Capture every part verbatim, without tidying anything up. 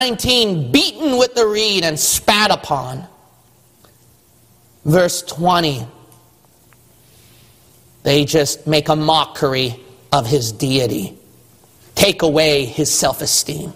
nineteen, beaten with the reed and spat upon. Verse twenty, they just make a mockery of his deity. Take away his self-esteem.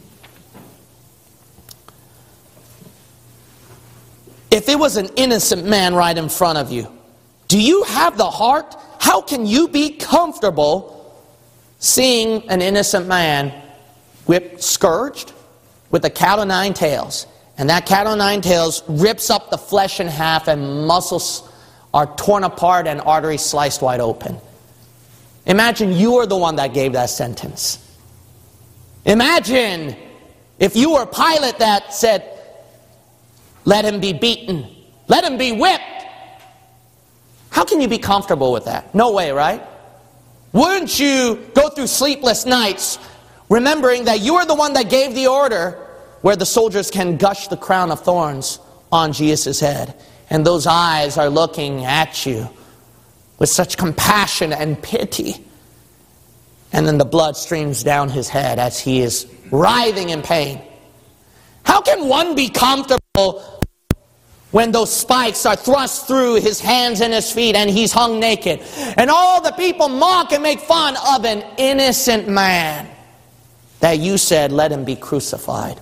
If it was an innocent man right in front of you, do you have the heart? How can you be comfortable seeing an innocent man whipped, scourged with a cat o' nine tails? And that cat o' nine tails rips up the flesh in half and muscles are torn apart and arteries sliced wide open. Imagine you were the one that gave that sentence. Imagine if you were Pilate that said, let him be beaten, let him be whipped. How can you be comfortable with that? No way, right? Wouldn't you go through sleepless nights remembering that you were the one that gave the order where the soldiers can gush the crown of thorns on Jesus' head, and those eyes are looking at you with such compassion and pity, and then the blood streams down his head as he is writhing in pain? How can one be comfortable when those spikes are thrust through his hands and his feet and he's hung naked, and all the people mock and make fun of an innocent man that you said, let him be crucified?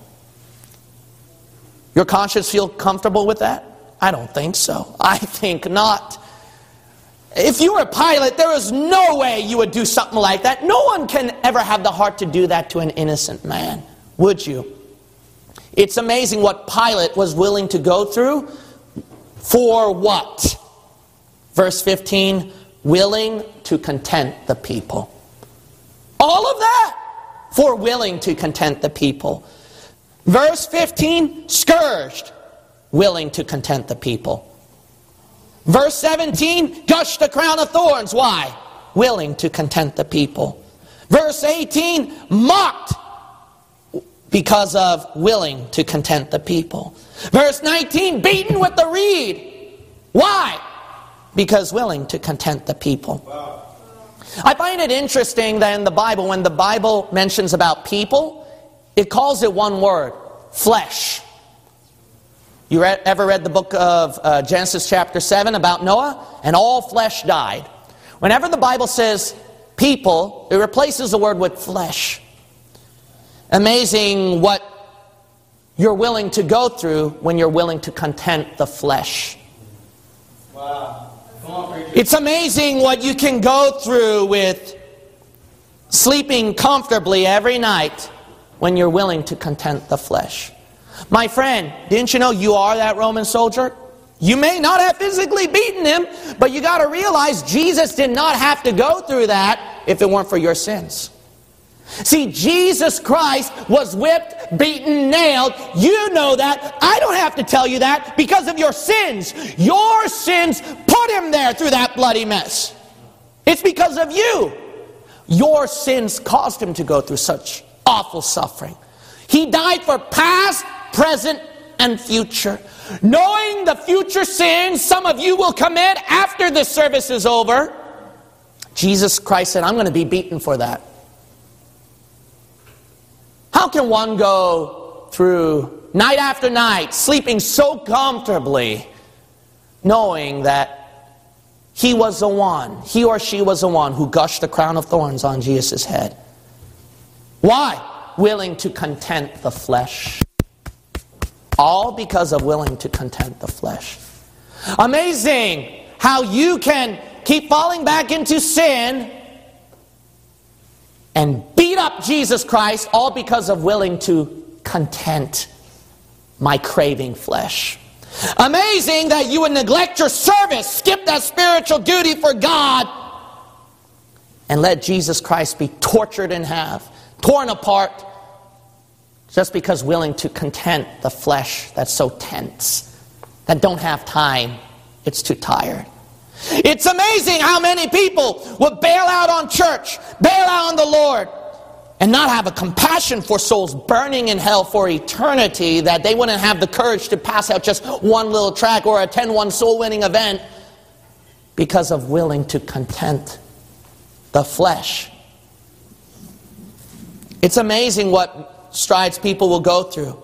Your conscience feel comfortable with that? I don't think so. I think not. If you were Pilate, there is no way you would do something like that. No one can ever have the heart to do that to an innocent man. Would you? It's amazing what Pilate was willing to go through. For what? Verse fifteen, willing to content the people. All of that for willing to content the people. Verse fifteen, scourged, willing to content the people. Verse seventeen, gushed a crown of thorns. Why? Willing to content the people. Verse eighteen, mocked because of willing to content the people. Verse nineteen, beaten with the reed. Why? Because willing to content the people. Wow. I find it interesting that in the Bible, when the Bible mentions about people, it calls it one word, flesh. You read, ever read the book of uh, Genesis chapter seven about Noah? And all flesh died. Whenever the Bible says people, it replaces the word with flesh. Amazing what you're willing to go through when you're willing to content the flesh. Wow. Come on, preacher. It's amazing what you can go through with sleeping comfortably every night when you're willing to content the flesh. My friend, didn't you know you are that Roman soldier? You may not have physically beaten him, but you got to realize Jesus did not have to go through that if it weren't for your sins. See, Jesus Christ was whipped, beaten, nailed. You know that. I don't have to tell you that because of your sins. Your sins put him there through that bloody mess. It's because of you. Your sins caused him to go through such awful suffering. He died for past, present, and future. Knowing the future sins some of you will commit after this service is over, Jesus Christ said, I'm going to be beaten for that. How can one go through night after night, sleeping so comfortably, knowing that he was the one, he or she was the one who gushed the crown of thorns on Jesus' head? Why? Willing to content the flesh. All because of willing to content the flesh. Amazing how you can keep falling back into sin and beat up Jesus Christ, all because of willing to content my craving flesh. Amazing that you would neglect your service, skip that spiritual duty for God, and let Jesus Christ be tortured in half, torn apart, just because willing to content the flesh that's so tense, that don't have time, it's too tired. It's amazing how many people will bail out on church, bail out on the Lord, and not have a compassion for souls burning in hell for eternity, that they wouldn't have the courage to pass out just one little tract or attend one soul-winning event because of willing to content the flesh. It's amazing what strides people will go through.